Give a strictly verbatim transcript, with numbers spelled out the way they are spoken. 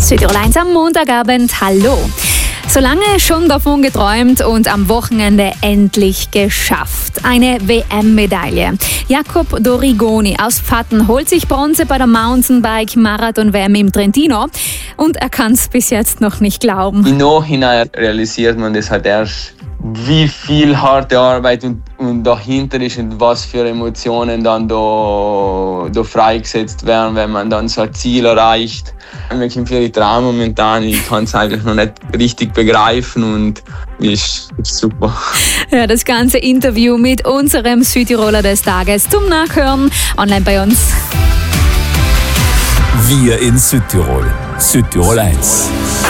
Südtirol eins am Montagabend. Hallo. So lange schon davon geträumt und am Wochenende endlich geschafft. Eine W M-Medaille. Jacob Dorigoni aus Pfatten holt sich Bronze bei der Mountainbike-Marathon-W M im Trentino und er kann es bis jetzt noch nicht glauben. Im Nachhinein realisiert man das halt erst, wie viel harte Arbeit und, und dahinter ist und was für Emotionen dann da, da freigesetzt werden, wenn man dann so ein Ziel erreicht. Mir kommt viel Traum momentan, ich kann es eigentlich noch nicht richtig begreifen und ist, ist super. Ja, das ganze Interview mit unserem Südtiroler des Tages zum Nachhören online bei uns. Wir in Südtirol. Südtirol eins.